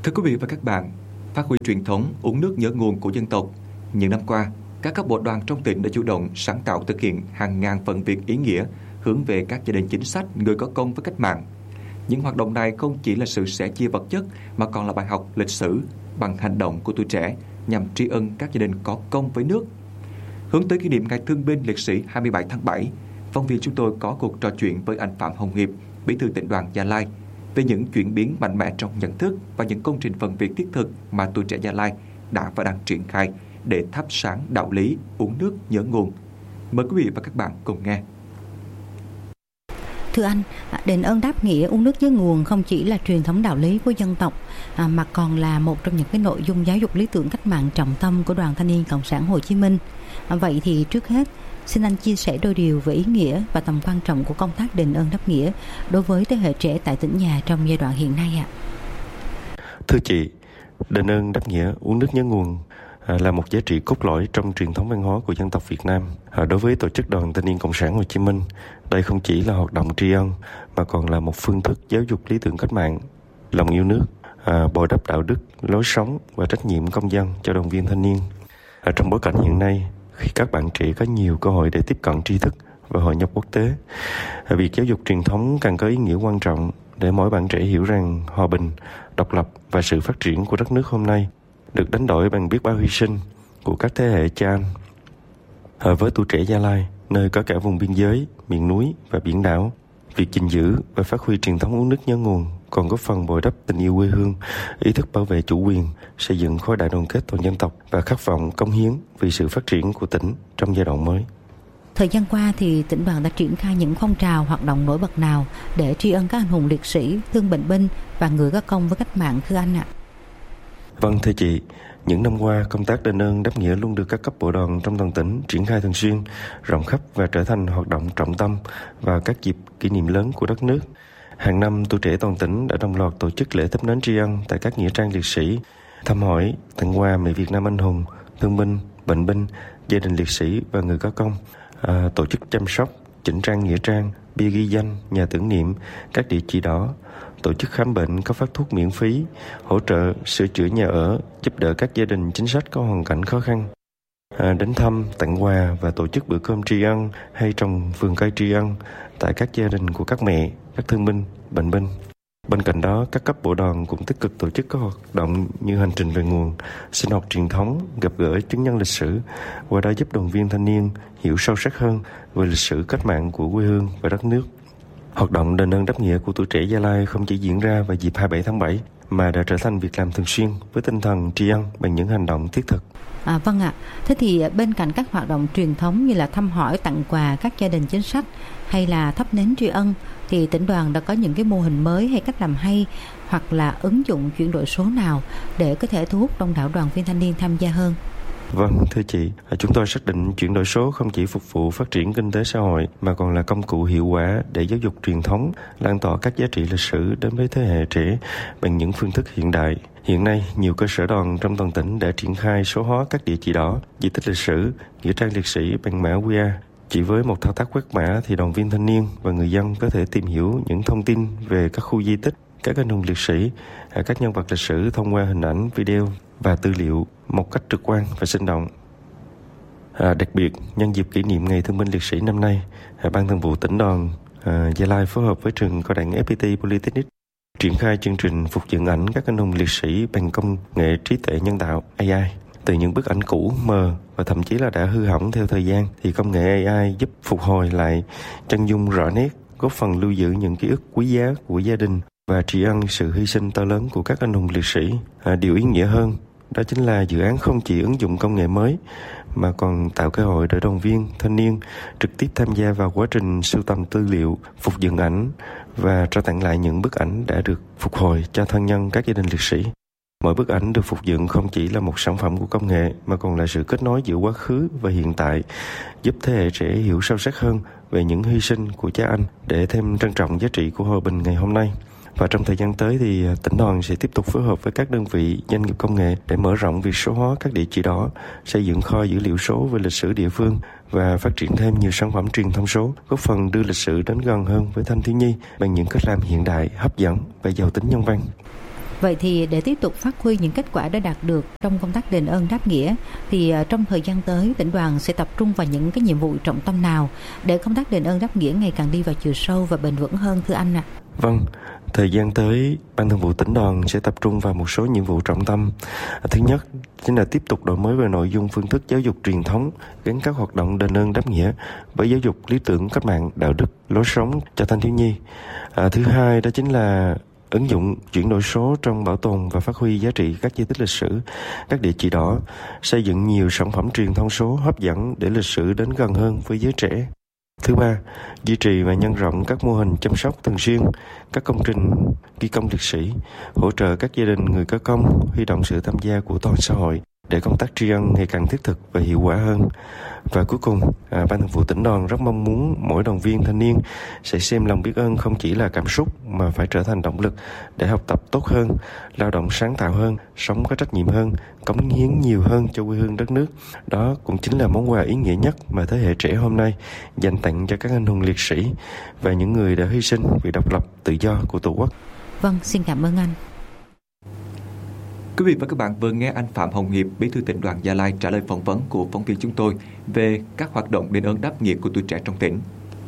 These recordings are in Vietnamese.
Thưa quý vị và các bạn, phát huy truyền thống uống nước nhớ nguồn của dân tộc, những năm qua, các cấp bộ đoàn trong tỉnh đã chủ động sáng tạo thực hiện hàng ngàn phần việc ý nghĩa hướng về các gia đình chính sách, người có công với cách mạng. Những hoạt động này không chỉ là sự sẻ chia vật chất mà còn là bài học lịch sử bằng hành động của tuổi trẻ nhằm tri ân các gia đình có công với nước. Hướng tới kỷ niệm Ngày Thương binh Liệt sĩ 27 tháng 7, phóng viên chúng tôi có cuộc trò chuyện với anh Phạm Hồng Hiệp, Bí thư Tỉnh đoàn Gia Lai, về những chuyển biến mạnh mẽ trong nhận thức và những công trình phần việc thiết thực mà tuổi trẻ Gia Lai đã và đang triển khai để thắp sáng đạo lý uống nước nhớ nguồn. Mời quý vị và các bạn cùng nghe. Thưa anh, đền ơn đáp nghĩa uống nước nhớ nguồn không chỉ là truyền thống đạo lý của dân tộc mà còn là một trong những cái nội dung giáo dục lý tưởng cách mạng trọng tâm của Đoàn Thanh niên Cộng sản Hồ Chí Minh. Vậy thì trước hết, xin anh chia sẻ đôi điều về ý nghĩa và tầm quan trọng của công tác đền ơn đáp nghĩa đối với thế hệ trẻ tại tỉnh nhà trong giai đoạn hiện nay ạ. Thưa chị, đền ơn đáp nghĩa uống nước nhớ nguồn là một giá trị cốt lõi trong truyền thống văn hóa của dân tộc Việt Nam. Đối với tổ chức Đoàn Thanh niên Cộng sản Hồ Chí Minh, đây không chỉ là hoạt động tri ân mà còn là một phương thức giáo dục lý tưởng cách mạng, lòng yêu nước, bồi đắp đạo đức, lối sống và trách nhiệm công dân cho đoàn viên thanh niên. Trong bối cảnh hiện nay, khi các bạn trẻ có nhiều cơ hội để tiếp cận tri thức và hội nhập quốc tế, việc giáo dục truyền thống càng có ý nghĩa quan trọng để mỗi bạn trẻ hiểu rằng hòa bình, độc lập và sự phát triển của đất nước hôm nay được đánh đổi bằng biết bao hy sinh của các thế hệ cha anh. Với tuổi trẻ Gia Lai, nơi có cả vùng biên giới, miền núi và biển đảo, việc gìn giữ và phát huy truyền thống uống nước nhớ nguồn còn góp phần bồi đắp tình yêu quê hương, ý thức bảo vệ chủ quyền, xây dựng khối đại đoàn kết toàn dân tộc và khát vọng cống hiến vì sự phát triển của tỉnh trong giai đoạn mới. Thời gian qua thì tỉnh đoàn đã triển khai những phong trào hoạt động nổi bật nào để tri ân các anh hùng liệt sĩ, thương bệnh binh và người có công với cách mạng thưa anh ạ? Vâng thưa chị, những năm qua, công tác đền ơn đáp nghĩa luôn được các cấp bộ đoàn trong toàn tỉnh triển khai thường xuyên, rộng khắp và trở thành hoạt động trọng tâm vào các dịp kỷ niệm lớn của đất nước. Hàng năm, tuổi trẻ toàn tỉnh đã đồng loạt tổ chức lễ thắp nến tri ân tại các nghĩa trang liệt sĩ, thăm hỏi, tặng quà mẹ Việt Nam anh hùng, thương binh, bệnh binh, gia đình liệt sĩ và người có công, tổ chức chăm sóc, chỉnh trang nghĩa trang, bia ghi danh, nhà tưởng niệm, các địa chỉ đỏ, tổ chức khám bệnh, cấp phát thuốc miễn phí, hỗ trợ sửa chữa nhà ở, giúp đỡ các gia đình chính sách có hoàn cảnh khó khăn. Đến thăm, tặng quà và tổ chức bữa cơm tri ân hay trồng vườn cây tri ân tại các gia đình của các mẹ, các thương binh, bệnh binh. Bên cạnh đó, các cấp bộ đoàn cũng tích cực tổ chức các hoạt động như hành trình về nguồn, sinh hoạt truyền thống, gặp gỡ chứng nhân lịch sử, qua đó giúp đoàn viên thanh niên hiểu sâu sắc hơn về lịch sử cách mạng của quê hương và đất nước. Hoạt động đền ơn đáp nghĩa của tuổi trẻ Gia Lai không chỉ diễn ra vào dịp 27 tháng 7 mà đã trở thành việc làm thường xuyên với tinh thần tri ân bằng những hành động thiết thực. Vâng ạ. Thế thì bên cạnh các hoạt động truyền thống như là thăm hỏi, tặng quà các gia đình chính sách hay là thắp nến tri ân thì tỉnh đoàn đã có những cái mô hình mới hay cách làm hay hoặc là ứng dụng chuyển đổi số nào để có thể thu hút đông đảo đoàn viên thanh niên tham gia hơn? Vâng, thưa chị, chúng tôi xác định chuyển đổi số không chỉ phục vụ phát triển kinh tế xã hội mà còn là công cụ hiệu quả để giáo dục truyền thống, lan tỏa các giá trị lịch sử đến với thế hệ trẻ bằng những phương thức hiện đại. Hiện nay, nhiều cơ sở đoàn trong toàn tỉnh đã triển khai số hóa các địa chỉ đỏ, di tích lịch sử, nghĩa trang liệt sĩ bằng mã QR. Chỉ với một thao tác quét mã thì đoàn viên thanh niên và người dân có thể tìm hiểu những thông tin về các khu di tích, các anh hùng liệt sĩ, các nhân vật lịch sử thông qua hình ảnh, video và tư liệu một cách trực quan và sinh động. Đặc biệt, nhân dịp kỷ niệm Ngày Thương binh Liệt sĩ năm nay, Ban Thường vụ Tỉnh đoàn Gia Lai phối hợp với trường cao đẳng FPT Polytechnic triển khai chương trình phục dựng ảnh các anh hùng liệt sĩ bằng công nghệ trí tuệ nhân tạo AI. Từ những bức ảnh cũ, mờ và thậm chí là đã hư hỏng theo thời gian thì công nghệ AI giúp phục hồi lại chân dung rõ nét, góp phần lưu giữ những ký ức quý giá của gia đình và tri ân sự hy sinh to lớn của các anh hùng liệt sĩ. Điều ý nghĩa hơn đó chính là dự án không chỉ ứng dụng công nghệ mới mà còn tạo cơ hội để đoàn viên, thanh niên trực tiếp tham gia vào quá trình sưu tầm tư liệu, phục dựng ảnh và trao tặng lại những bức ảnh đã được phục hồi cho thân nhân các gia đình liệt sĩ. Mỗi bức ảnh được phục dựng không chỉ là một sản phẩm của công nghệ mà còn là sự kết nối giữa quá khứ và hiện tại, giúp thế hệ trẻ hiểu sâu sắc hơn về những hy sinh của cha anh để thêm trân trọng giá trị của hòa bình ngày hôm nay. Và trong thời gian tới thì tỉnh đoàn sẽ tiếp tục phối hợp với các đơn vị doanh nghiệp công nghệ để mở rộng việc số hóa các địa chỉ đỏ, xây dựng kho dữ liệu số về lịch sử địa phương và phát triển thêm nhiều sản phẩm truyền thông số, góp phần đưa lịch sử đến gần hơn với thanh thiếu nhi bằng những cách làm hiện đại, hấp dẫn và giàu tính nhân văn. Vậy thì để tiếp tục phát huy những kết quả đã đạt được trong công tác đền ơn đáp nghĩa thì trong thời gian tới tỉnh đoàn sẽ tập trung vào những cái nhiệm vụ trọng tâm nào để công tác đền ơn đáp nghĩa ngày càng đi vào chiều sâu và bền vững hơn thưa anh ạ? Vâng, thời gian tới, Ban Thường vụ tỉnh đoàn sẽ tập trung vào một số nhiệm vụ trọng tâm. Thứ nhất chính là tiếp tục đổi mới về nội dung phương thức giáo dục truyền thống, gắn các hoạt động đền ơn đáp nghĩa với giáo dục lý tưởng cách mạng, đạo đức, lối sống cho thanh thiếu nhi. Thứ hai đó chính là ứng dụng chuyển đổi số trong bảo tồn và phát huy giá trị các di tích lịch sử, các địa chỉ đỏ, xây dựng nhiều sản phẩm truyền thông số hấp dẫn để lịch sử đến gần hơn với giới trẻ. Thứ ba, duy trì và nhân rộng các mô hình chăm sóc thường xuyên, các công trình ghi công liệt sĩ, hỗ trợ các gia đình người có công, huy động sự tham gia của toàn xã hội để công tác tri ân ngày càng thiết thực và hiệu quả hơn. Và cuối cùng, Ban Thường vụ tỉnh đoàn rất mong muốn mỗi đoàn viên thanh niên sẽ xem lòng biết ơn không chỉ là cảm xúc mà phải trở thành động lực để học tập tốt hơn, lao động sáng tạo hơn, sống có trách nhiệm hơn, cống hiến nhiều hơn cho quê hương đất nước. Đó cũng chính là món quà ý nghĩa nhất mà thế hệ trẻ hôm nay dành tặng cho các anh hùng liệt sĩ và những người đã hy sinh vì độc lập tự do của Tổ quốc. Vâng, xin cảm ơn anh. Quý vị và các bạn vừa nghe anh Phạm Hồng Hiệp, Bí thư tỉnh đoàn Gia Lai trả lời phỏng vấn của phóng viên chúng tôi về các hoạt động đền ơn đáp nghĩa của tuổi trẻ trong tỉnh.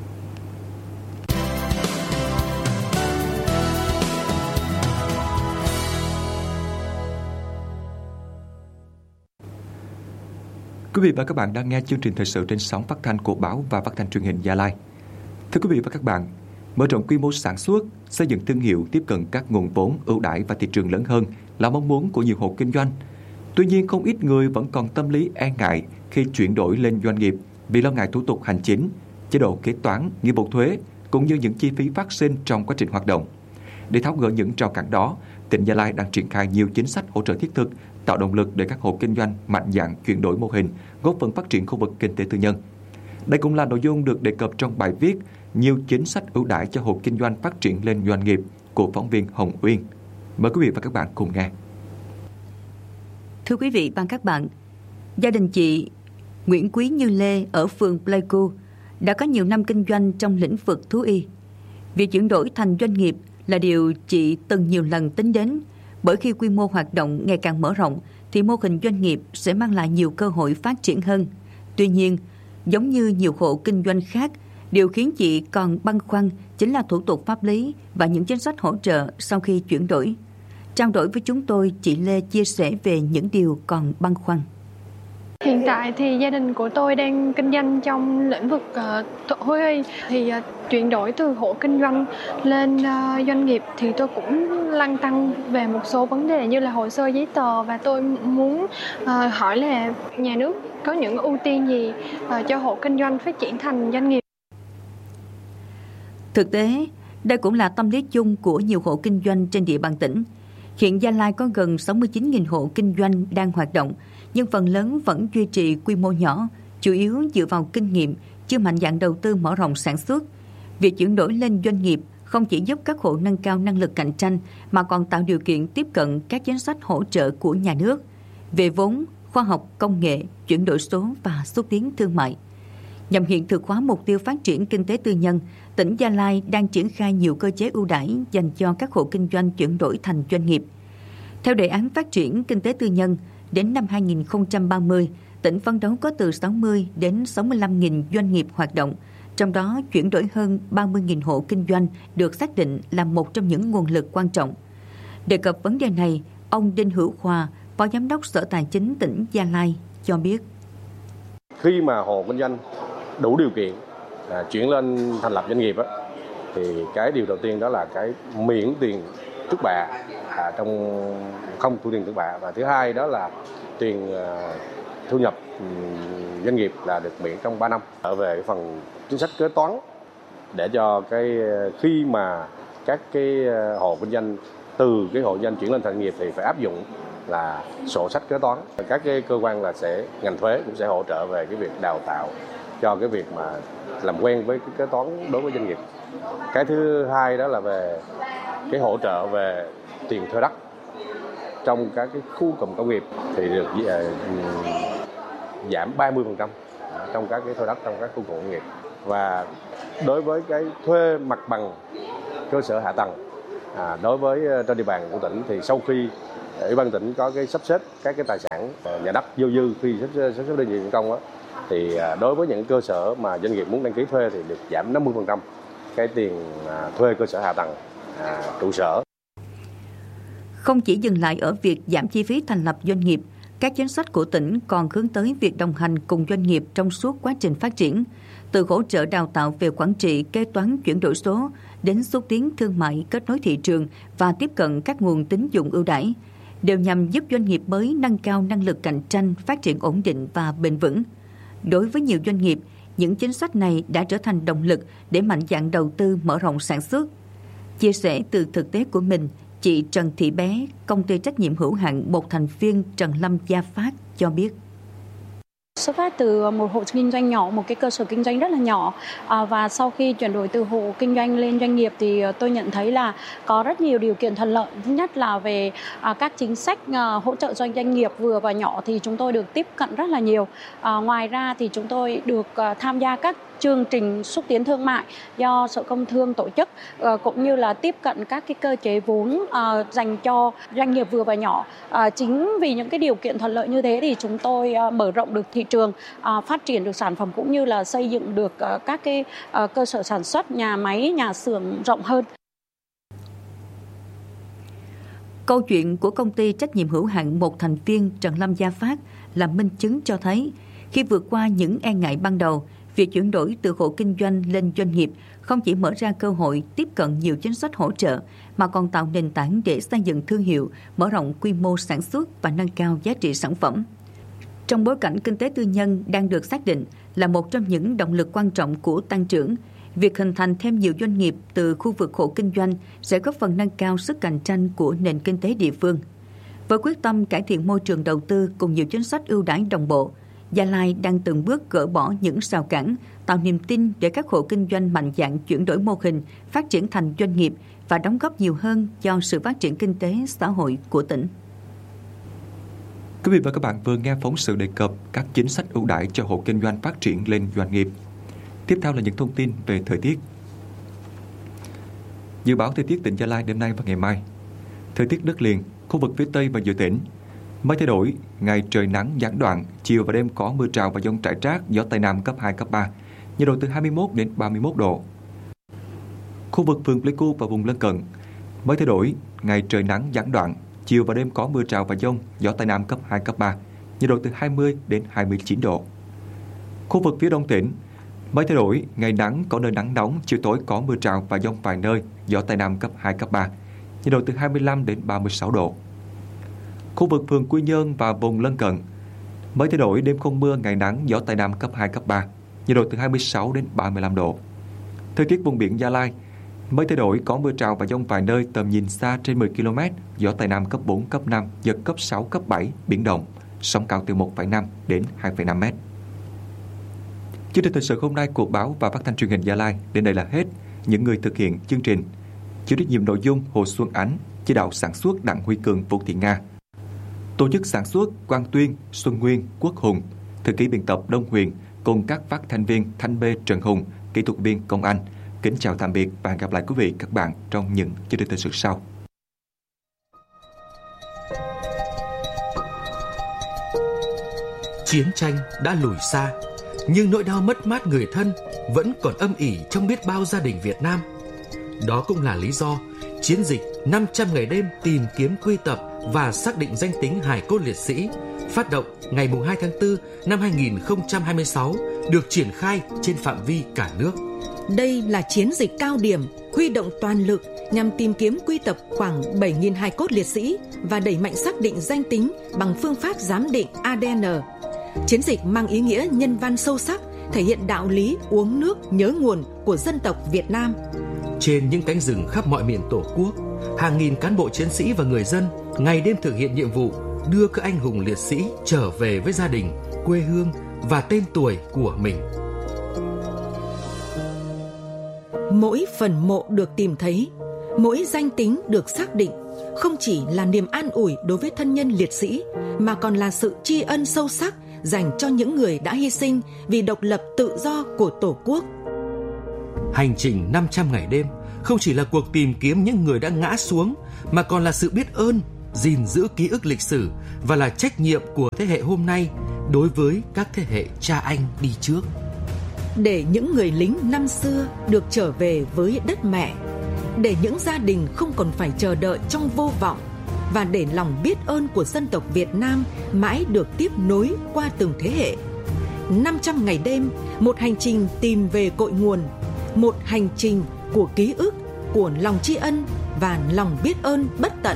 Quý vị và các bạn đang nghe chương trình thời sự trên sóng phát thanh của báo và phát thanh truyền hình Gia Lai. Thưa quý vị và các bạn, mở rộng quy mô sản xuất, xây dựng thương hiệu, tiếp cận các nguồn vốn ưu đãi và thị trường lớn hơn là mong muốn của nhiều hộ kinh doanh. Tuy nhiên, không ít người vẫn còn tâm lý e ngại khi chuyển đổi lên doanh nghiệp vì lo ngại thủ tục hành chính, chế độ kế toán, nghĩa vụ thuế cũng như những chi phí phát sinh trong quá trình hoạt động. Để tháo gỡ những rào cản đó, tỉnh Gia Lai đang triển khai nhiều chính sách hỗ trợ thiết thực, tạo động lực để các hộ kinh doanh mạnh dạn chuyển đổi mô hình, góp phần phát triển khu vực kinh tế tư nhân. Đây cũng là nội dung được đề cập trong bài viết nhiều chính sách ưu đãi cho hộ kinh doanh phát triển lên doanh nghiệp của phóng viên Hồng Uyên. Mời quý vị và các bạn cùng nghe. Thưa quý vị và các bạn, gia đình chị Nguyễn Quý Như Lê ở phường Pleiku đã có nhiều năm kinh doanh trong lĩnh vực thú y. Việc chuyển đổi thành doanh nghiệp là điều chị từng nhiều lần tính đến, bởi khi quy mô hoạt động ngày càng mở rộng thì mô hình doanh nghiệp sẽ mang lại nhiều cơ hội phát triển hơn. Tuy nhiên, giống như nhiều hộ kinh doanh khác, điều khiến chị còn băn khoăn chính là thủ tục pháp lý và những chính sách hỗ trợ sau khi chuyển đổi. Trao đổi với chúng tôi, chị Lê chia sẻ về những điều còn băn khoăn. Hiện tại thì gia đình của tôi đang kinh doanh trong lĩnh vực thú y. Thì chuyển đổi từ hộ kinh doanh lên doanh nghiệp thì tôi cũng lăn tăn về một số vấn đề như là hồ sơ giấy tờ, và tôi muốn hỏi là nhà nước có những ưu tiên gì cho hộ kinh doanh phát triển thành doanh nghiệp. Thực tế, đây cũng là tâm lý chung của nhiều hộ kinh doanh trên địa bàn tỉnh. Hiện Gia Lai có gần 69.000 hộ kinh doanh đang hoạt động, nhưng phần lớn vẫn duy trì quy mô nhỏ, chủ yếu dựa vào kinh nghiệm, chưa mạnh dạn đầu tư mở rộng sản xuất. Việc chuyển đổi lên doanh nghiệp không chỉ giúp các hộ nâng cao năng lực cạnh tranh, mà còn tạo điều kiện tiếp cận các chính sách hỗ trợ của nhà nước về vốn, khoa học, công nghệ, chuyển đổi số và xúc tiến thương mại. Nhằm hiện thực hóa mục tiêu phát triển kinh tế tư nhân, tỉnh Gia Lai đang triển khai nhiều cơ chế ưu đãi dành cho các hộ kinh doanh chuyển đổi thành doanh nghiệp. Theo đề án phát triển kinh tế tư nhân, đến năm 2030, tỉnh phấn đấu có từ 60 đến 65.000 doanh nghiệp hoạt động, trong đó chuyển đổi hơn 30.000 hộ kinh doanh được xác định là một trong những nguồn lực quan trọng. Đề cập vấn đề này, ông Đinh Hữu Khoa, Phó Giám đốc Sở Tài chính tỉnh Gia Lai cho biết. Khi mà hộ kinh doanh đủ điều kiện chuyển lên thành lập doanh nghiệp thì cái điều đầu tiên đó là cái miễn tiền trước bạ, không thu tiền trước bạ, và thứ hai đó là tiền thu nhập doanh nghiệp là được miễn trong 3 năm. Ở về cái phần chính sách kế toán để cho cái khi mà các cái hộ kinh doanh từ cái hộ kinh doanh chuyển lên thành doanh nghiệp thì phải áp dụng là sổ sách kế toán. Các cái cơ quan là ngành thuế cũng sẽ hỗ trợ về cái việc đào tạo cho cái việc mà làm quen với cái kế toán đối với doanh nghiệp. Cái thứ hai đó là về cái hỗ trợ về tiền thuê đất trong các cái khu cụm công nghiệp thì được giảm 30% trong các cái thuê đất trong các khu cụm công nghiệp. Và đối với cái thuê mặt bằng cơ sở hạ tầng Đối với trên địa bàn của tỉnh thì sau khi Ủy ban tỉnh có cái sắp xếp các cái tài sản nhà đất vô dư khi sắp xếp đơn vị nhân công thì đối với những cơ sở mà doanh nghiệp muốn đăng ký thuê thì được giảm 50% cái tiền thuê cơ sở hạ tầng trụ sở. Không chỉ dừng lại ở việc giảm chi phí thành lập doanh nghiệp, các chính sách của tỉnh còn hướng tới việc đồng hành cùng doanh nghiệp trong suốt quá trình phát triển, từ hỗ trợ đào tạo về quản trị, kế toán chuyển đổi số đến xúc tiến thương mại, kết nối thị trường và tiếp cận các nguồn tín dụng ưu đãi, đều nhằm giúp doanh nghiệp mới nâng cao năng lực cạnh tranh, phát triển ổn định và bền vững. Đối với nhiều doanh nghiệp, những chính sách này đã trở thành động lực để mạnh dạn đầu tư mở rộng sản xuất. Chia sẻ từ thực tế của mình, chị Trần Thị Bé, công ty trách nhiệm hữu hạn một thành viên Trần Lâm Gia Phát cho biết. Xuất phát từ một hộ kinh doanh nhỏ, một cái cơ sở kinh doanh rất là nhỏ, và sau khi chuyển đổi từ hộ kinh doanh lên doanh nghiệp thì tôi nhận thấy là có rất nhiều điều kiện thuận lợi. Thứ nhất là về các chính sách hỗ trợ cho doanh nghiệp vừa và nhỏ thì chúng tôi được tiếp cận rất là nhiều. Ngoài ra thì chúng tôi được tham gia các chương trình xúc tiến thương mại do Sở Công Thương tổ chức, cũng như là tiếp cận các cái cơ chế vốn dành cho doanh nghiệp vừa và nhỏ. Chính vì những cái điều kiện thuận lợi như thế thì chúng tôi mở rộng được thị trường, phát triển được sản phẩm cũng như là xây dựng được các cái cơ sở sản xuất, nhà máy, nhà xưởng rộng hơn. Câu chuyện của công ty trách nhiệm hữu hạn một thành viên Trần Lâm Gia Phát là minh chứng cho thấy khi vượt qua những e ngại ban đầu, việc chuyển đổi từ hộ kinh doanh lên doanh nghiệp không chỉ mở ra cơ hội tiếp cận nhiều chính sách hỗ trợ mà còn tạo nền tảng để xây dựng thương hiệu, mở rộng quy mô sản xuất và nâng cao giá trị sản phẩm. Trong bối cảnh kinh tế tư nhân đang được xác định là một trong những động lực quan trọng của tăng trưởng, việc hình thành thêm nhiều doanh nghiệp từ khu vực hộ kinh doanh sẽ góp phần nâng cao sức cạnh tranh của nền kinh tế địa phương. Với quyết tâm cải thiện môi trường đầu tư cùng nhiều chính sách ưu đãi đồng bộ, Gia Lai đang từng bước gỡ bỏ những rào cản, tạo niềm tin để các hộ kinh doanh mạnh dạn chuyển đổi mô hình, phát triển thành doanh nghiệp và đóng góp nhiều hơn cho sự phát triển kinh tế xã hội của tỉnh. Quý vị và các bạn vừa nghe phóng sự đề cập các chính sách ưu đãi cho hộ kinh doanh phát triển lên doanh nghiệp. Tiếp theo là những thông tin về thời tiết. Dự báo thời tiết tỉnh Gia Lai đêm nay và ngày mai. Thời tiết đất liền, khu vực phía Tây và giữa tỉnh. Mây thay đổi, ngày trời nắng gián đoạn, chiều và đêm có mưa rào và dông rải rác, gió Tây Nam cấp 2, cấp 3, nhiệt độ từ 21 đến 31 độ. Khu vực phường Pleiku và vùng lân cận. Mây thay đổi, ngày trời nắng gián đoạn, chiều và đêm có mưa rào và dông, gió Tây Nam cấp 2, cấp 3, nhiệt độ từ 20 đến 29 độ. Khu vực phía Đông tỉnh. Mây thay đổi, ngày nắng có nơi nắng nóng, chiều tối có mưa rào và dông vài nơi, gió Tây Nam cấp 2, cấp 3, nhiệt độ từ 25 đến 36 độ. Khu vực phường Quy Nhơn và vùng lân cận. Mây thay đổi, đêm không mưa, ngày nắng, gió Tây Nam cấp 2, cấp 3, nhiệt độ từ 26 đến 35 độ. Thời tiết vùng biển Gia Lai. Mây thay đổi, có mưa rào và dông vài nơi, tầm nhìn xa trên 10 km, gió Tây Nam cấp 4, cấp 5, giật cấp 6, cấp 7, biển động, sóng cao từ 1,5 đến 2,5 mét. Chương trình thời sự hôm nay của báo và phát thanh truyền hình Gia Lai đến đây là hết. Những người thực hiện chương trình: chịu trách nhiệm nội dung Hồ Xuân Ánh, chỉ đạo sản xuất Đặng Huy Cường, Vũ Thị Nga, tổ chức sản xuất Quang Tuyên, Xuân Nguyên, Quốc Hùng, thư ký biên tập Đông Huyền cùng các phát thanh viên Thanh Bê, Trần Hùng, kỹ thuật viên Công Anh. Kính chào tạm biệt và hẹn gặp lại quý vị các bạn trong những chương trình thời sự sau. Chiến tranh đã lùi xa, nhưng nỗi đau mất mát người thân vẫn còn âm ỉ trong biết bao gia đình Việt Nam. Đó cũng là lý do chiến dịch 500 ngày đêm tìm kiếm, quy tập và xác định danh tính hài cốt liệt sĩ phát động ngày 2 tháng 4 năm 2026 được triển khai trên phạm vi cả nước. Đây là chiến dịch cao điểm huy động toàn lực nhằm tìm kiếm, quy tập khoảng 7.000 hài cốt liệt sĩ và đẩy mạnh xác định danh tính bằng phương pháp giám định ADN. Chiến dịch mang ý nghĩa nhân văn sâu sắc, thể hiện đạo lý uống nước nhớ nguồn của dân tộc Việt Nam. Trên những cánh rừng khắp mọi miền Tổ quốc, hàng nghìn cán bộ chiến sĩ và người dân ngày đêm thực hiện nhiệm vụ đưa các anh hùng liệt sĩ trở về với gia đình, quê hương và tên tuổi của mình. Mỗi phần mộ được tìm thấy, mỗi danh tính được xác định không chỉ là niềm an ủi đối với thân nhân liệt sĩ mà còn là sự tri ân sâu sắc dành cho những người đã hy sinh vì độc lập tự do của Tổ quốc. Hành trình 500 ngày đêm không chỉ là cuộc tìm kiếm những người đã ngã xuống, mà còn là sự biết ơn, gìn giữ ký ức lịch sử và là trách nhiệm của thế hệ hôm nay đối với các thế hệ cha anh đi trước. Để những người lính năm xưa được trở về với đất mẹ, để những gia đình không còn phải chờ đợi trong vô vọng, và để lòng biết ơn của dân tộc Việt Nam mãi được tiếp nối qua từng thế hệ. 500 ngày đêm, một hành trình tìm về cội nguồn, một hành trình của ký ức, của lòng tri ân và lòng biết ơn bất tận.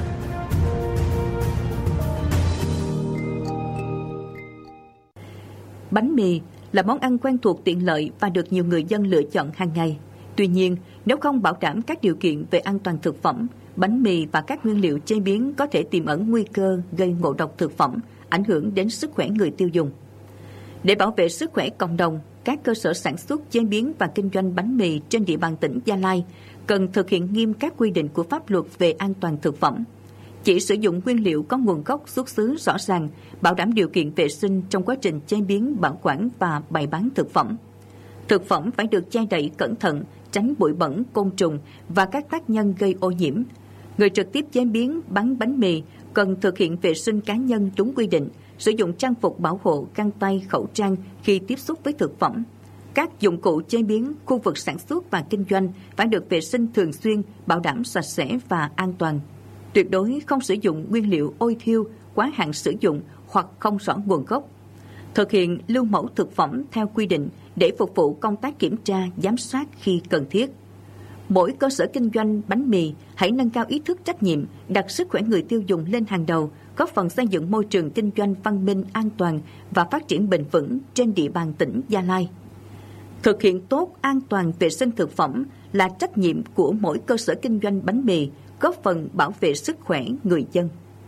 Bánh mì là món ăn quen thuộc, tiện lợi và được nhiều người dân lựa chọn hàng ngày. Tuy nhiên, nếu không bảo đảm các điều kiện về an toàn thực phẩm, bánh mì và các nguyên liệu chế biến có thể tiềm ẩn nguy cơ gây ngộ độc thực phẩm, ảnh hưởng đến sức khỏe người tiêu dùng. Để bảo vệ sức khỏe cộng đồng, các cơ sở sản xuất, chế biến và kinh doanh bánh mì trên địa bàn tỉnh Gia Lai cần thực hiện nghiêm các quy định của pháp luật về an toàn thực phẩm. Chỉ sử dụng nguyên liệu có nguồn gốc xuất xứ rõ ràng, bảo đảm điều kiện vệ sinh trong quá trình chế biến, bảo quản và bày bán thực phẩm. Thực phẩm phải được che đậy cẩn thận, tránh bụi bẩn, côn trùng và các tác nhân gây ô nhiễm. Người trực tiếp chế biến, bán bánh mì cần thực hiện vệ sinh cá nhân đúng quy định, sử dụng trang phục bảo hộ, găng tay, khẩu trang khi tiếp xúc với thực phẩm. Các dụng cụ chế biến, khu vực sản xuất và kinh doanh phải được vệ sinh thường xuyên, bảo đảm sạch sẽ và an toàn. Tuyệt đối không sử dụng nguyên liệu ôi thiêu, quá hạn sử dụng hoặc không rõ nguồn gốc. Thực hiện lưu mẫu thực phẩm theo quy định để phục vụ công tác kiểm tra, giám sát khi cần thiết. Mỗi cơ sở kinh doanh bánh mì hãy nâng cao ý thức trách nhiệm, đặt sức khỏe người tiêu dùng lên hàng đầu, góp phần xây dựng môi trường kinh doanh văn minh, an toàn và phát triển bền vững trên địa bàn tỉnh Gia Lai. Thực hiện tốt an toàn vệ sinh thực phẩm là trách nhiệm của mỗi cơ sở kinh doanh bánh mì, góp phần bảo vệ sức khỏe người dân.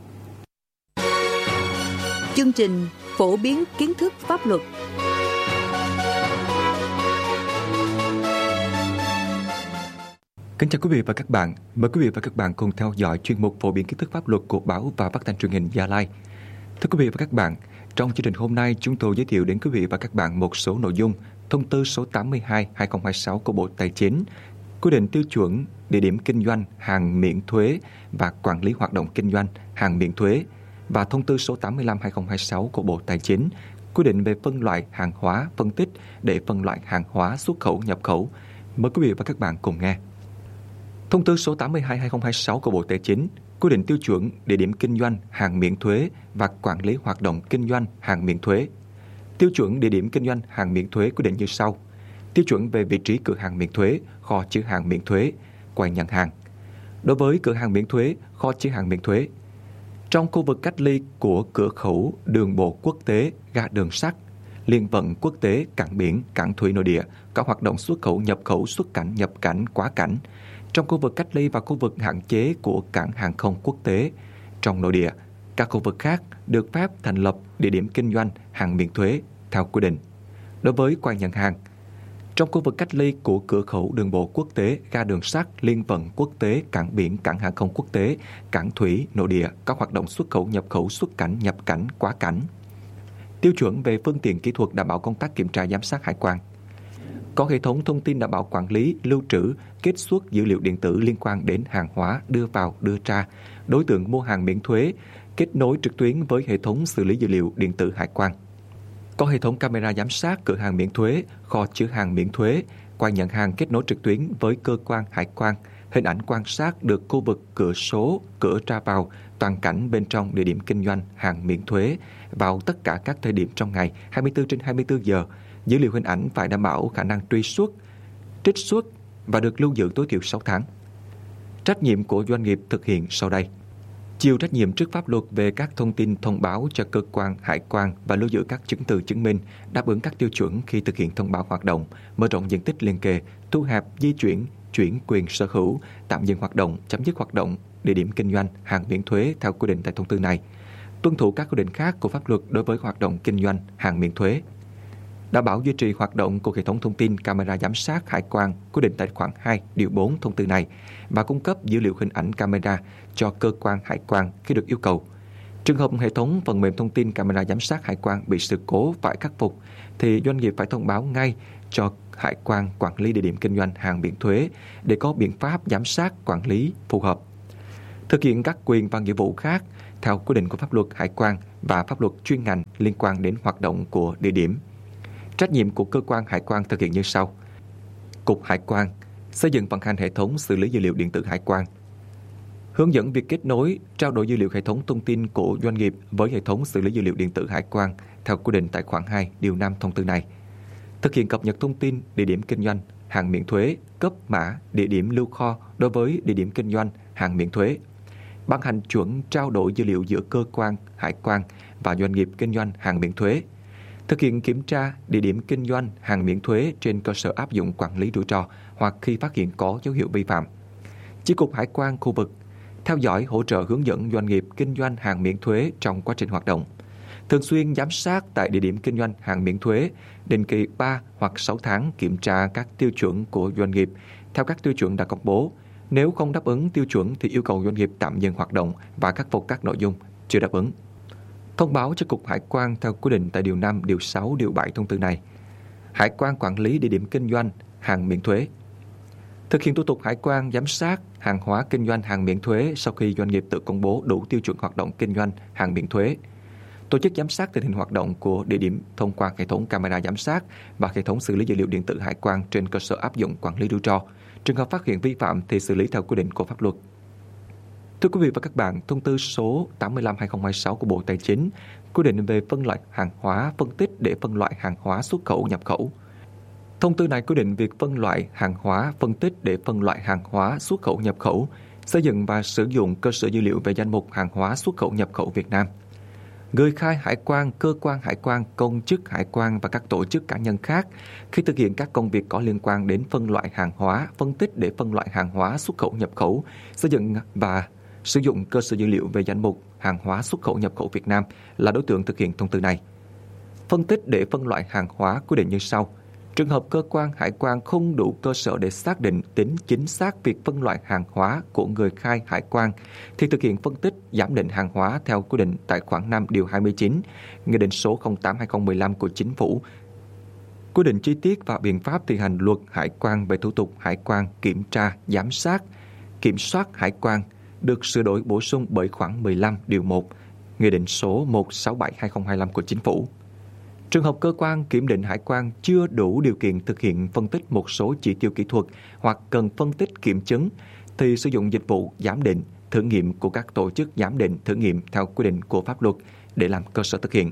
Chương trình phổ biến kiến thức pháp luật. Kính chào quý vị và các bạn. Mời quý vị và các bạn cùng theo dõi chuyên mục phổ biến kiến thức pháp luật của báo và phát thanh truyền hình Gia Lai. Thưa quý vị và các bạn, trong chương trình hôm nay chúng tôi giới thiệu đến quý vị và các bạn một số nội dung thông tư số 82/2026 của Bộ Tài chính quy định tiêu chuẩn địa điểm kinh doanh hàng miễn thuế và quản lý hoạt động kinh doanh hàng miễn thuế, và thông tư số 85/2026 của Bộ Tài chính quy định về phân loại hàng hóa, phân tích để phân loại hàng hóa xuất khẩu, nhập khẩu. Mời quý vị và các bạn cùng nghe. Thông tư số 82/2026 của Bộ Tài chính quy định tiêu chuẩn địa điểm kinh doanh hàng miễn thuế và quản lý hoạt động kinh doanh hàng miễn thuế. Tiêu chuẩn địa điểm kinh doanh hàng miễn thuế quy định như sau: tiêu chuẩn về vị trí cửa hàng miễn thuế, kho chứa hàng miễn thuế, quầy nhận hàng. Đối với cửa hàng miễn thuế, kho chứa hàng miễn thuế, trong khu vực cách ly của cửa khẩu đường bộ quốc tế, ga đường sắt, liên vận quốc tế, cảng biển, cảng thủy nội địa, các hoạt động xuất khẩu, nhập khẩu, xuất cảnh, nhập cảnh, quá cảnh, trong khu vực cách ly và khu vực hạn chế của cảng hàng không quốc tế, trong nội địa, các khu vực khác được phép thành lập địa điểm kinh doanh hàng miễn thuế theo quy định. Đối với quầy nhận hàng, trong khu vực cách ly của cửa khẩu đường bộ quốc tế, ga đường sắt, liên vận quốc tế, cảng biển, cảng hàng không quốc tế, cảng thủy nội địa, các hoạt động xuất khẩu, nhập khẩu, xuất cảnh, nhập cảnh, quá cảnh. Tiêu chuẩn về phương tiện kỹ thuật đảm bảo công tác kiểm tra giám sát hải quan. Có hệ thống thông tin đảm bảo quản lý, lưu trữ, kết xuất dữ liệu điện tử liên quan đến hàng hóa đưa vào, đưa ra, đối tượng mua hàng miễn thuế, kết nối trực tuyến với hệ thống xử lý dữ liệu điện tử hải quan. Có hệ thống camera giám sát cửa hàng miễn thuế, kho chứa hàng miễn thuế, quầy nhận hàng kết nối trực tuyến với cơ quan hải quan, hình ảnh quan sát được khu vực cửa số, cửa ra vào, toàn cảnh bên trong địa điểm kinh doanh hàng miễn thuế vào tất cả các thời điểm trong ngày 24/24 giờ. Dữ liệu hình ảnh phải đảm bảo khả năng truy xuất, trích xuất và được lưu giữ tối thiểu 6 tháng. Trách nhiệm của doanh nghiệp thực hiện sau đây: chịu trách nhiệm trước pháp luật về các thông tin thông báo cho cơ quan hải quan và lưu giữ các chứng từ chứng minh đáp ứng các tiêu chuẩn khi thực hiện thông báo hoạt động, mở rộng diện tích liên kề, thu hẹp, di chuyển, chuyển quyền sở hữu, tạm dừng hoạt động, chấm dứt hoạt động địa điểm kinh doanh hàng miễn thuế theo quy định tại thông tư này, tuân thủ các quy định khác của pháp luật đối với hoạt động kinh doanh hàng miễn thuế, đảm bảo duy trì hoạt động của hệ thống thông tin camera giám sát hải quan quy định tại khoản 2 điều 4 thông tư này và cung cấp dữ liệu hình ảnh camera cho cơ quan hải quan khi được yêu cầu. Trường hợp hệ thống phần mềm thông tin camera giám sát hải quan bị sự cố phải khắc phục thì doanh nghiệp phải thông báo ngay cho hải quan quản lý địa điểm kinh doanh hàng miễn thuế để có biện pháp giám sát quản lý phù hợp. Thực hiện các quyền và nghĩa vụ khác theo quy định của pháp luật hải quan và pháp luật chuyên ngành liên quan đến hoạt động của địa điểm. Trách nhiệm của cơ quan hải quan thực hiện như sau. Cục Hải quan xây dựng vận hành hệ thống xử lý dữ liệu điện tử hải quan, hướng dẫn việc kết nối, trao đổi dữ liệu hệ thống thông tin của doanh nghiệp với hệ thống xử lý dữ liệu điện tử hải quan theo quy định tại khoản 2 điều 5 thông tư này. Thực hiện cập nhật thông tin địa điểm kinh doanh hàng miễn thuế, cấp mã địa điểm lưu kho đối với địa điểm kinh doanh hàng miễn thuế. Ban hành chuẩn trao đổi dữ liệu giữa cơ quan hải quan và doanh nghiệp kinh doanh hàng miễn thuế. Thực hiện kiểm tra địa điểm kinh doanh hàng miễn thuế trên cơ sở áp dụng quản lý rủi ro hoặc khi phát hiện có dấu hiệu vi phạm. Chi cục hải quan khu vực theo dõi, hỗ trợ, hướng dẫn doanh nghiệp kinh doanh hàng miễn thuế trong quá trình hoạt động. Thường xuyên giám sát tại địa điểm kinh doanh hàng miễn thuế, định kỳ 3 hoặc 6 tháng kiểm tra các tiêu chuẩn của doanh nghiệp theo các tiêu chuẩn đã công bố. Nếu không đáp ứng tiêu chuẩn thì yêu cầu doanh nghiệp tạm dừng hoạt động và khắc phục các nội dung chưa đáp ứng. Thông báo cho Cục Hải quan theo quy định tại Điều 5, Điều 6, Điều 7 thông tư này. Hải quan quản lý địa điểm kinh doanh hàng miễn thuế. Thực hiện thủ tục hải quan giám sát hàng hóa kinh doanh hàng miễn thuế sau khi doanh nghiệp tự công bố đủ tiêu chuẩn hoạt động kinh doanh hàng miễn thuế. Tổ chức giám sát tình hình hoạt động của địa điểm thông qua hệ thống camera giám sát và hệ thống xử lý dữ liệu điện tử hải quan trên cơ sở áp dụng quản lý rủi ro. Trường hợp phát hiện vi phạm thì xử lý theo quy định của pháp luật. Thưa quý vị và các bạn, thông tư số 85/2026 của Bộ Tài chính quy định về phân loại hàng hóa, phân tích để phân loại hàng hóa xuất khẩu, nhập khẩu. Thông tư này quy định việc phân loại hàng hóa, phân tích để phân loại hàng hóa xuất khẩu, nhập khẩu, xây dựng và sử dụng cơ sở dữ liệu về danh mục hàng hóa xuất khẩu, nhập khẩu Việt Nam. Người khai hải quan, cơ quan hải quan, công chức hải quan và các tổ chức cá nhân khác khi thực hiện các công việc có liên quan đến phân loại hàng hóa, phân tích để phân loại hàng hóa xuất khẩu, nhập khẩu, xây dựng và sử dụng cơ sở dữ liệu về danh mục hàng hóa xuất khẩu, nhập khẩu Việt Nam là đối tượng thực hiện thông tư này. Phân tích để phân loại hàng hóa quy định như sau. Trường hợp cơ quan hải quan không đủ cơ sở để xác định tính chính xác việc phân loại hàng hóa của người khai hải quan thì thực hiện phân tích giám định hàng hóa theo quy định tại khoản 5 điều 29, Nghị định số 08/2015 của Chính phủ. Quy định chi tiết và biện pháp thi hành luật hải quan về thủ tục hải quan, kiểm tra, giám sát, kiểm soát hải quan được sửa đổi bổ sung bởi khoản 15 điều 1, Nghị định số 167/2025 của Chính phủ. Trường hợp cơ quan kiểm định hải quan chưa đủ điều kiện thực hiện phân tích một số chỉ tiêu kỹ thuật hoặc cần phân tích kiểm chứng thì sử dụng dịch vụ giám định, thử nghiệm của các tổ chức giám định, thử nghiệm theo quy định của pháp luật để làm cơ sở thực hiện.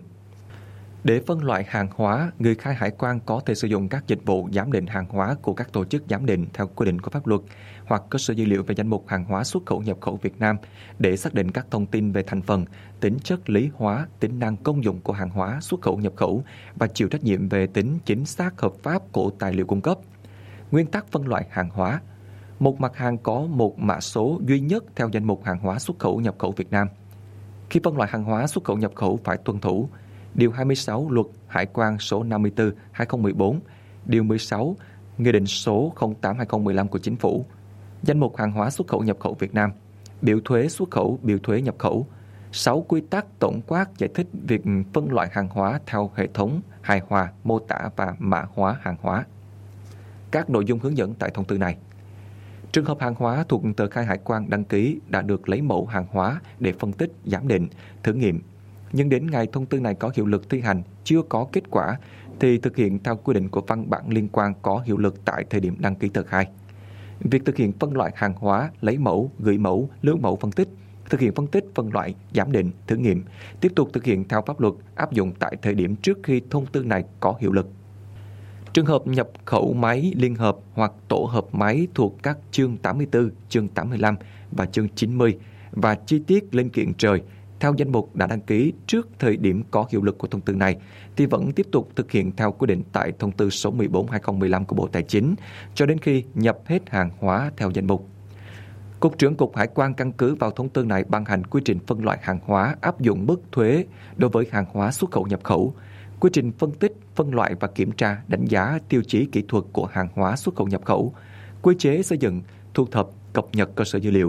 Để phân loại hàng hóa, người khai hải quan có thể sử dụng các dịch vụ giám định hàng hóa của các tổ chức giám định theo quy định của pháp luật hoặc cơ sở dữ liệu về danh mục hàng hóa xuất khẩu, nhập khẩu Việt Nam để xác định các thông tin về thành phần, tính chất lý hóa, tính năng công dụng của hàng hóa xuất khẩu, nhập khẩu và chịu trách nhiệm về tính chính xác hợp pháp của tài liệu cung cấp. Nguyên tắc phân loại hàng hóa. Một mặt hàng có một mã số duy nhất theo danh mục hàng hóa xuất khẩu, nhập khẩu Việt Nam. Khi phân loại hàng hóa xuất khẩu, nhập khẩu phải tuân thủ Điều 26 Luật Hải quan số 54/2014, Điều 16 Nghị định số 08/2015 của Chính phủ, danh mục hàng hóa xuất khẩu, nhập khẩu Việt Nam, biểu thuế xuất khẩu, biểu thuế nhập khẩu, 6 quy tắc tổng quát giải thích việc phân loại hàng hóa theo hệ thống hài hòa, mô tả và mã hóa hàng hóa. Các nội dung hướng dẫn tại thông tư này. Trường hợp hàng hóa thuộc tờ khai hải quan đăng ký đã được lấy mẫu hàng hóa để phân tích, giám định, thử nghiệm, nhưng đến ngày thông tư này có hiệu lực thi hành chưa có kết quả thì thực hiện theo quy định của văn bản liên quan có hiệu lực tại thời điểm đăng ký tờ khai. Việc thực hiện phân loại hàng hóa, lấy mẫu, gửi mẫu, lưu mẫu phân tích, thực hiện phân tích, phân loại, giám định, thử nghiệm, tiếp tục thực hiện theo pháp luật áp dụng tại thời điểm trước khi thông tư này có hiệu lực. Trường hợp nhập khẩu máy liên hợp hoặc tổ hợp máy thuộc các chương 84, chương 85 và chương 90 và chi tiết linh kiện trời theo danh mục đã đăng ký trước thời điểm có hiệu lực của thông tư này thì vẫn tiếp tục thực hiện theo quy định tại thông tư số 14/2015 của Bộ Tài chính cho đến khi nhập hết hàng hóa theo danh mục. Cục trưởng Cục Hải quan căn cứ vào thông tư này ban hành quy trình phân loại hàng hóa áp dụng mức thuế đối với hàng hóa xuất khẩu, nhập khẩu, quy trình phân tích, phân loại và kiểm tra, đánh giá tiêu chí kỹ thuật của hàng hóa xuất khẩu, nhập khẩu, quy chế xây dựng, thu thập, cập nhật cơ sở dữ liệu,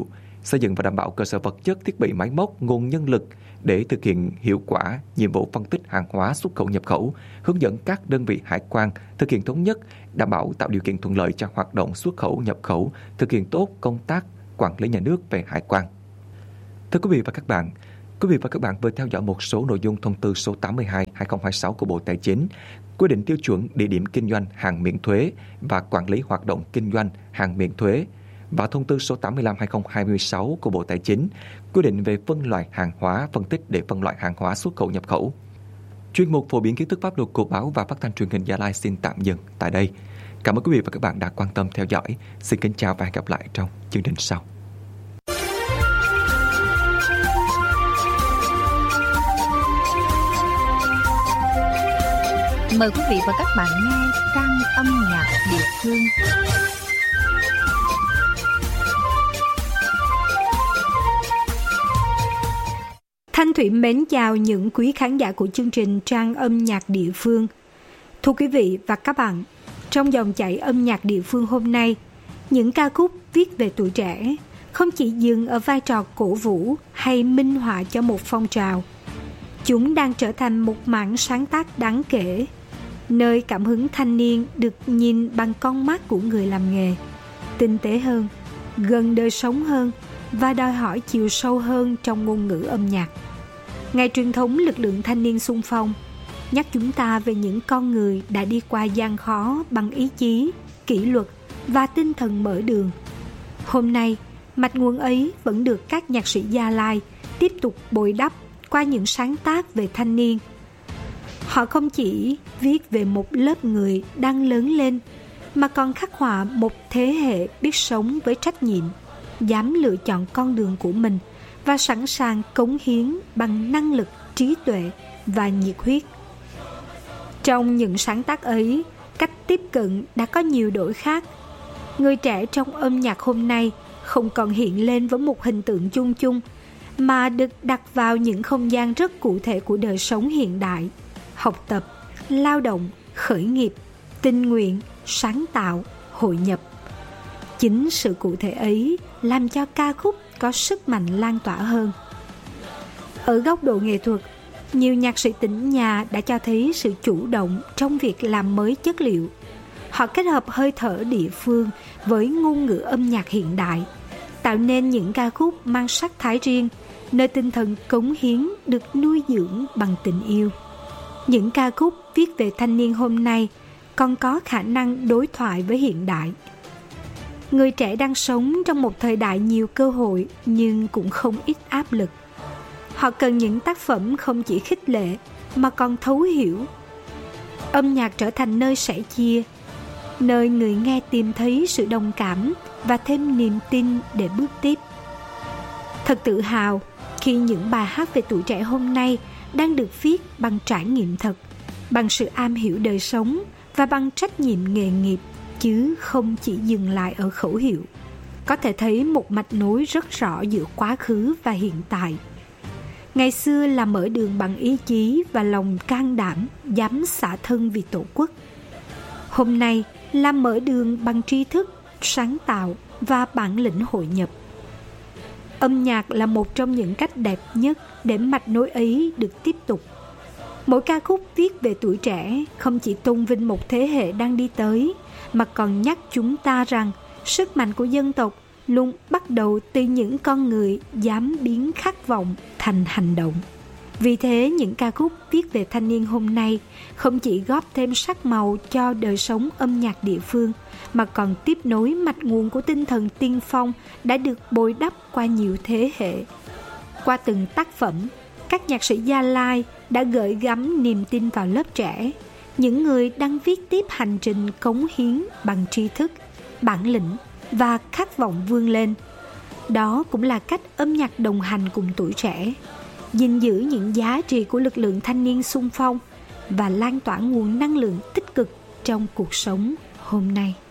xây dựng và đảm bảo cơ sở vật chất, thiết bị máy móc, nguồn nhân lực để thực hiện hiệu quả nhiệm vụ phân tích hàng hóa xuất khẩu nhập khẩu, hướng dẫn các đơn vị hải quan thực hiện thống nhất, đảm bảo tạo điều kiện thuận lợi cho hoạt động xuất khẩu nhập khẩu, thực hiện tốt công tác quản lý nhà nước về hải quan. Thưa quý vị và các bạn vừa theo dõi một số nội dung thông tư số 82/2026 của Bộ Tài chính, quy định tiêu chuẩn địa điểm kinh doanh hàng miễn thuế và quản lý hoạt động kinh doanh hàng miễn thuế, và thông tư số 85/2026 của Bộ Tài chính, quy định về phân loại hàng hóa, phân tích để phân loại hàng hóa xuất khẩu nhập khẩu. Chuyên mục phổ biến kiến thức pháp luật của báo và phát thanh truyền hình Gia Lai xin tạm dừng tại đây. Cảm ơn quý vị và các bạn đã quan tâm theo dõi. Xin kính chào và hẹn gặp lại trong chương trình sau. Mời quý vị và các bạn nghe trang âm nhạc địa phương. Thanh Thủy mến chào những quý khán giả của chương trình Trang âm nhạc địa phương. Thưa quý vị và các bạn, trong dòng chảy âm nhạc địa phương hôm nay, những ca khúc viết về tuổi trẻ không chỉ dừng ở vai trò cổ vũ hay minh họa cho một phong trào. Chúng đang trở thành một mảng sáng tác đáng kể, nơi cảm hứng thanh niên được nhìn bằng con mắt của người làm nghề, tinh tế hơn, gần đời sống hơn và đòi hỏi chiều sâu hơn trong ngôn ngữ âm nhạc. Ngày truyền thống lực lượng thanh niên xung phong nhắc chúng ta về những con người đã đi qua gian khó bằng ý chí, kỷ luật và tinh thần mở đường. Hôm nay, mạch nguồn ấy vẫn được các nhạc sĩ Gia Lai tiếp tục bồi đắp qua những sáng tác về thanh niên. Họ không chỉ viết về một lớp người đang lớn lên, mà còn khắc họa một thế hệ biết sống với trách nhiệm, dám lựa chọn con đường của mình và sẵn sàng cống hiến bằng năng lực, trí tuệ và nhiệt huyết. Trong những sáng tác ấy, cách tiếp cận đã có nhiều đổi khác. Người trẻ trong âm nhạc hôm nay không còn hiện lên với một hình tượng chung chung, mà được đặt vào những không gian rất cụ thể của đời sống hiện đại: học tập, lao động, khởi nghiệp, tình nguyện, sáng tạo, hội nhập. Chính sự cụ thể ấy làm cho ca khúc có sức mạnh lan tỏa hơn. Ở góc độ nghệ thuật, nhiều nhạc sĩ tỉnh nhà đã cho thấy sự chủ động trong việc làm mới chất liệu. Họ kết hợp hơi thở địa phương với ngôn ngữ âm nhạc hiện đại, tạo nên những ca khúc mang sắc thái riêng, nơi tinh thần cống hiến được nuôi dưỡng bằng tình yêu. Những ca khúc viết về thanh niên hôm nay còn có khả năng đối thoại với hiện đại. Người trẻ đang sống trong một thời đại nhiều cơ hội nhưng cũng không ít áp lực. Họ cần những tác phẩm không chỉ khích lệ mà còn thấu hiểu. Âm nhạc trở thành nơi sẻ chia, nơi người nghe tìm thấy sự đồng cảm và thêm niềm tin để bước tiếp. Thật tự hào khi những bài hát về tuổi trẻ hôm nay đang được viết bằng trải nghiệm thật, bằng sự am hiểu đời sống và bằng trách nhiệm nghề nghiệp, chứ không chỉ dừng lại ở khẩu hiệu. Có thể thấy một mạch nối rất rõ giữa quá khứ và hiện tại. Ngày xưa là mở đường bằng ý chí và lòng can đảm, dám xả thân vì tổ quốc. Hôm nay là mở đường bằng tri thức, sáng tạo và bản lĩnh hội nhập. Âm nhạc là một trong những cách đẹp nhất để mạch nối ấy được tiếp tục. Mỗi ca khúc viết về tuổi trẻ không chỉ tôn vinh một thế hệ đang đi tới, mà còn nhắc chúng ta rằng sức mạnh của dân tộc luôn bắt đầu từ những con người dám biến khát vọng thành hành động. Vì thế, những ca khúc viết về thanh niên hôm nay không chỉ góp thêm sắc màu cho đời sống âm nhạc địa phương, mà còn tiếp nối mạch nguồn của tinh thần tiên phong đã được bồi đắp qua nhiều thế hệ. Qua từng tác phẩm, các nhạc sĩ Gia Lai đã gửi gắm niềm tin vào lớp trẻ, những người đang viết tiếp hành trình cống hiến bằng tri thức, bản lĩnh và khát vọng vươn lên. Đó cũng là cách âm nhạc đồng hành cùng tuổi trẻ, gìn giữ những giá trị của lực lượng thanh niên xung phong và lan tỏa nguồn năng lượng tích cực trong cuộc sống hôm nay.